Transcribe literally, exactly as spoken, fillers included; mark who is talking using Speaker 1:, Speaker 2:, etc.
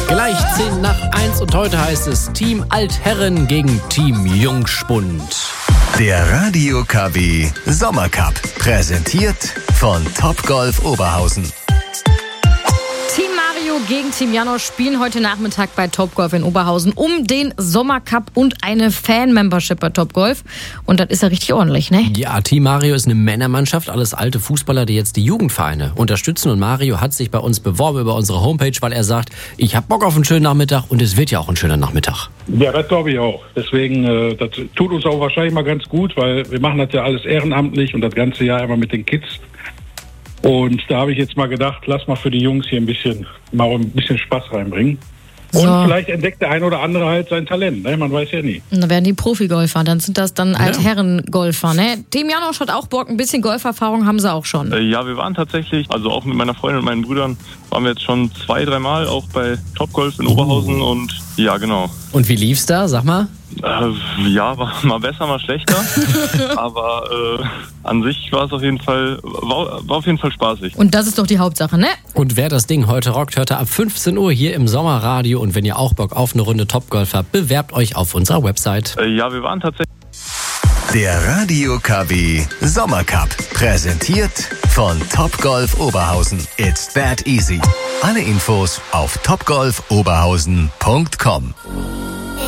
Speaker 1: Gleich zehn nach eins und heute heißt es Team Altherren gegen Team Jungspund.
Speaker 2: Der Radio K W Sommercup, präsentiert von Topgolf Oberhausen.
Speaker 3: Team Mario gegen Team Janosch spielen heute Nachmittag bei Topgolf in Oberhausen um den Sommercup und eine Fan-Membership bei Topgolf. Und das ist ja richtig ordentlich, ne?
Speaker 1: Ja, Team Mario ist eine Männermannschaft, alles alte Fußballer, die jetzt die Jugendvereine unterstützen. Und Mario hat sich bei uns beworben über unsere Homepage, weil er sagt, ich hab Bock auf einen schönen Nachmittag und es wird ja auch ein schöner Nachmittag.
Speaker 4: Ja, das glaube ich auch. Deswegen, äh, das tut uns auch wahrscheinlich mal ganz gut, weil wir machen das ja alles ehrenamtlich und das ganze Jahr immer mit den Kids. Und da habe ich jetzt mal gedacht, lass mal für die Jungs hier ein bisschen, mal ein bisschen Spaß reinbringen. Und
Speaker 3: So.
Speaker 4: vielleicht entdeckt der ein oder andere halt sein Talent, ne? Man weiß ja nie.
Speaker 3: Und dann werden die Profigolfer, dann sind das dann Altherrengolfer, ne? Team Janosch hat auch Bock, ein bisschen Golferfahrung haben sie auch schon.
Speaker 5: Äh, ja, wir waren tatsächlich, also auch mit meiner Freundin und meinen Brüdern, waren wir jetzt schon zwei, dreimal auch bei Topgolf in Oberhausen und ja, genau.
Speaker 1: Und wie lief's da? Sag mal.
Speaker 5: Äh, ja, war mal besser, mal schlechter, aber äh, an sich war es auf jeden Fall, war, war auf jeden Fall spaßig.
Speaker 3: Und das ist doch die Hauptsache, ne?
Speaker 1: Und wer das Ding heute rockt, hört er ab fünfzehn Uhr hier im Sommerradio. Und wenn ihr auch Bock auf eine Runde Topgolf habt, bewerbt euch auf unserer Website.
Speaker 5: Äh, ja, wir waren tatsächlich...
Speaker 2: Der Radio K W Sommercup, präsentiert von Topgolf Oberhausen. It's that easy. Alle Infos auf topgolf oberhausen punkt com.